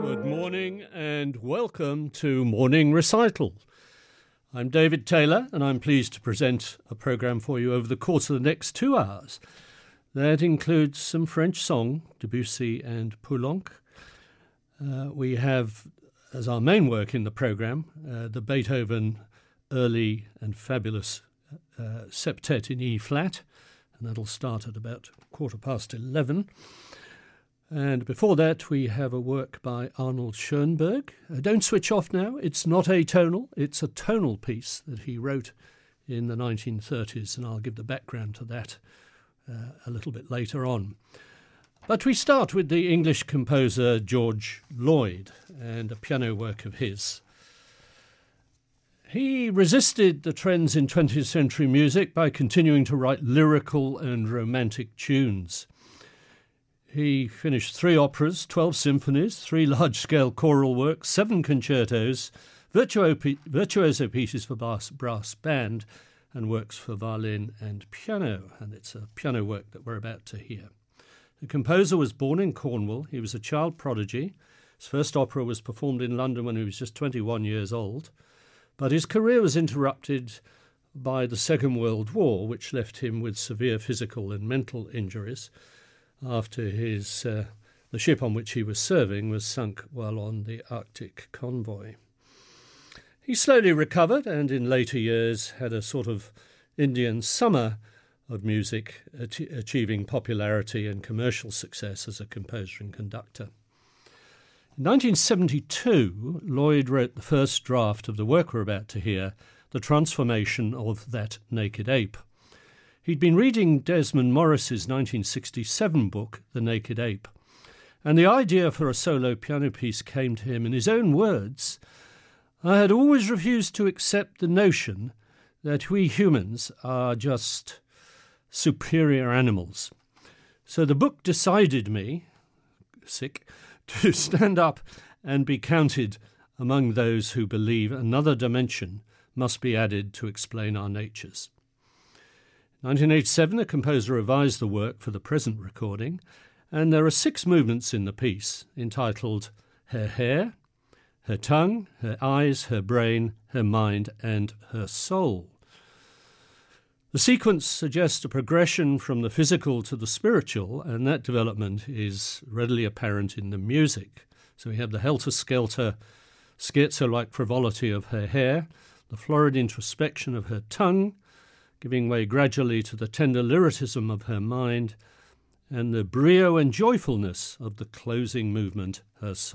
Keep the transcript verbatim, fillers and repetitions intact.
Good morning and welcome to Morning Recital. I'm David Taylor and I'm pleased to present a programme for you over the course of the next two hours. That includes some French song, Debussy and Poulenc. Uh, we have, as our main work in the programme, uh, the Beethoven Early and Fabulous uh, Septet in E-flat, and that'll start at about quarter past eleven. And before that, we have a work by Arnold Schoenberg. Uh, don't switch off now. It's not atonal. It's a tonal piece that he wrote in the nineteen thirties, and I'll give the background to that uh, a little bit later on. But we start with the English composer George Lloyd and a piano work of his. He resisted the trends in twentieth century music by continuing to write lyrical and romantic tunes. He finished three operas, twelve symphonies, three large-scale choral works, seven concertos, virtuo- virtuoso pieces for brass, brass band, and works for violin and piano. And it's a piano work that we're about to hear. The composer was born in Cornwall. He was a child prodigy. His first opera was performed in London when he was just twenty-one years old. But his career was interrupted by the Second World War, which left him with severe physical and mental injuries after his uh, the ship on which he was serving was sunk while on the Arctic convoy. He slowly recovered and in later years had a sort of Indian summer of music, ach- achieving popularity and commercial success as a composer and conductor. In nineteen seventy-two, Lloyd wrote the first draft of the work we're about to hear, The Transformation of That Naked Ape. He'd been reading Desmond Morris's nineteen sixty-seven book, The Naked Ape, and the idea for a solo piano piece came to him in his own words. I had always refused to accept the notion that we humans are just superior animals. So the book decided me, sick, to stand up and be counted among those who believe another dimension must be added to explain our natures. In nineteen eighty-seven, the composer revised the work for the present recording, and there are six movements in the piece entitled Her Hair, Her Tongue, Her Eyes, Her Brain, Her Mind, and Her Soul. The sequence suggests a progression from the physical to the spiritual, and that development is readily apparent in the music. So we have the helter-skelter, scherzo-like frivolity of her hair, the florid introspection of her tongue, giving way gradually to the tender lyricism of her mind, and the brio and joyfulness of the closing movement, her soul.